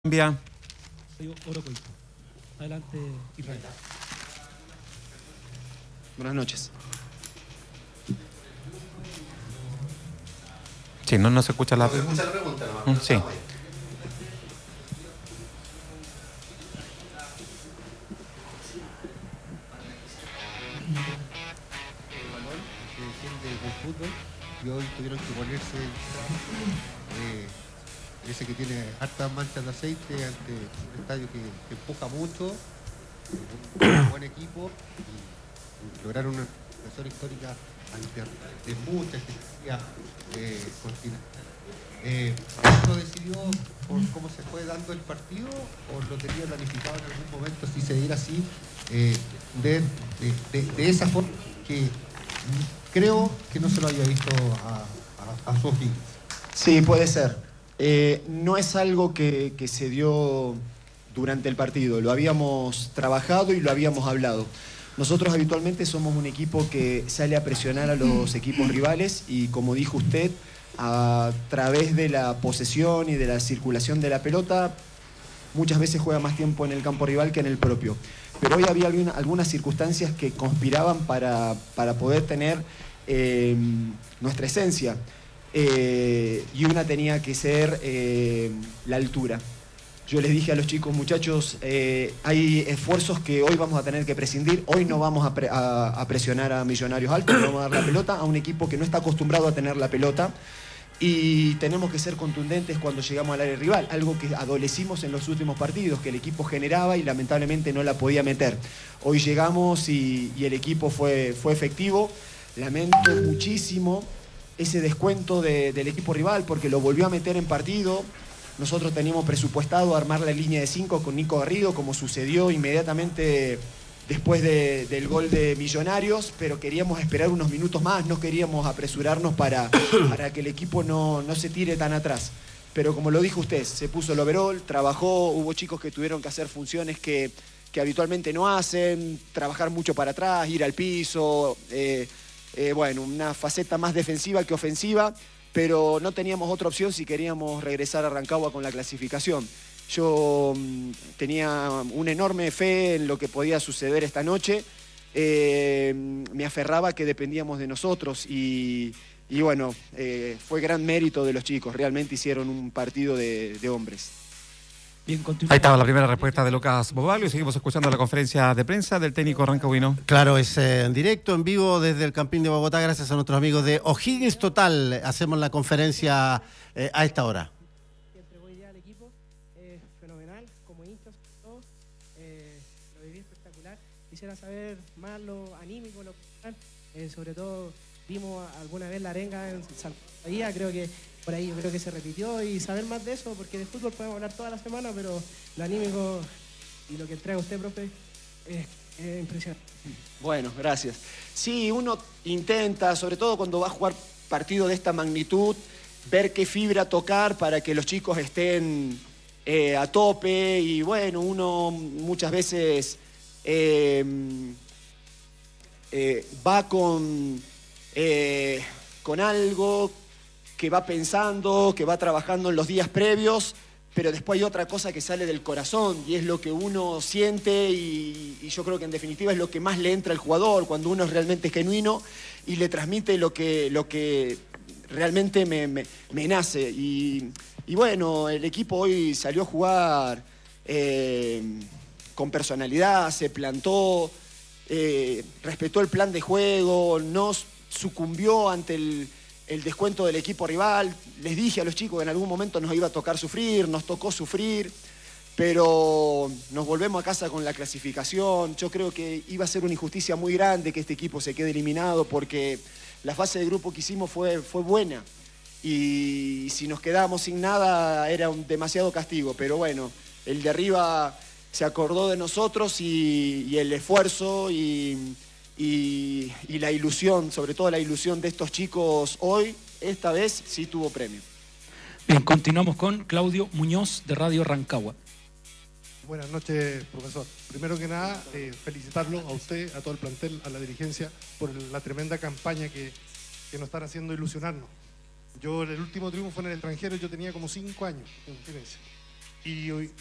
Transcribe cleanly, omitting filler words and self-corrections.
Colombia. Orocoito. Adelante, Israel. Buenas noches. Sí, no se escucha la... ¿Se escucha la pregunta nomás? Sí. Del fútbol y hoy tuvieron que ponerse ese que tiene hartas manchas de aceite ante un estadio que empuja mucho, un buen equipo y lograron una victoria histórica de muchas ¿Esto decidió por cómo se fue dando el partido o lo tenía planificado en algún momento si se diera así de esa forma que creo que no se lo había visto a Sofi? Sí, puede ser. No es algo que se dio durante el partido. Lo habíamos trabajado y lo habíamos hablado. Nosotros habitualmente somos un equipo que sale a presionar a los equipos rivales y, como dijo usted, a través de la posesión y de la circulación de la pelota, muchas veces juega más tiempo en el campo rival que en el propio. Pero hoy había algunas circunstancias que conspiraban para poder tener nuestra esencia. Y una tenía que ser la altura. Yo les dije a los chicos, muchachos, hay esfuerzos que hoy vamos a tener que prescindir. Hoy no vamos a presionar a Millonarios altos, no vamos a dar la pelota a un equipo que no está acostumbrado a tener la pelota. Y tenemos que ser contundentes cuando llegamos al área rival, algo que adolecimos en los últimos partidos, que el equipo generaba y lamentablemente no la podía meter. Hoy llegamos y el equipo fue efectivo. Lamento muchísimo ese descuento del equipo rival porque lo volvió a meter en partido. Nosotros teníamos presupuestado armar la línea de 5 con Nico Garrido, como sucedió inmediatamente después del gol de Millonarios, pero queríamos esperar unos minutos más, no queríamos apresurarnos para que el equipo no se tire tan atrás. Pero como lo dijo usted, se puso el overall, trabajó, hubo chicos que tuvieron que hacer funciones que habitualmente no hacen, trabajar mucho para atrás, ir al piso, bueno, una faceta más defensiva que ofensiva, pero no teníamos otra opción si queríamos regresar a Rancagua con la clasificación. Yo tenía una enorme fe en lo que podía suceder esta noche. Me aferraba que dependíamos de nosotros y bueno, fue gran mérito de los chicos. Realmente hicieron un partido de hombres. Bien, Ahí estaba la primera respuesta de Lucas Bobaglio y seguimos escuchando la conferencia de prensa del técnico rancagüino. Claro, es en directo, en vivo desde el Campín de Bogotá, gracias a nuestros amigos de O'Higgins Total. Hacemos la conferencia a esta hora. Entregó idea al equipo, fenomenal, como hinchas, todo, lo viví espectacular. Quisiera saber más lo anímico, lo sobre todo vimos alguna vez la arenga en Santa María, creo que por ahí yo creo que se repitió y saber más de eso, porque de fútbol podemos hablar toda la semana, pero lo anímico y lo que entrega usted, profe, es impresionante. Bueno, gracias. Sí, uno intenta, sobre todo cuando va a jugar partido de esta magnitud, ver qué fibra tocar para que los chicos estén a tope y bueno, uno muchas veces va con algo que va pensando, que va trabajando en los días previos, pero después hay otra cosa que sale del corazón y es lo que uno siente y yo creo que en definitiva es lo que más le entra al jugador cuando uno es realmente genuino y le transmite lo que realmente me nace. Y bueno, el equipo hoy salió a jugar con personalidad, se plantó, respetó el plan de juego, no sucumbió ante el descuento del equipo rival. Les dije a los chicos que en algún momento nos iba a tocar sufrir, nos tocó sufrir, pero nos volvemos a casa con la clasificación. Yo creo que iba a ser una injusticia muy grande que este equipo se quede eliminado porque la fase de grupo que hicimos fue buena y si nos quedábamos sin nada era un demasiado castigo, pero bueno, el de arriba se acordó de nosotros y el esfuerzo y la ilusión, sobre todo la ilusión de estos chicos hoy, esta vez sí tuvo premio. Bien, continuamos con Claudio Muñoz de Radio Rancagua. Buenas noches, profesor. Primero que nada, felicitarlo a usted, a todo el plantel, a la dirigencia, por la tremenda campaña que nos están haciendo ilusionarnos. Yo, el último triunfo en el extranjero, yo tenía como 5 años en Firenze. y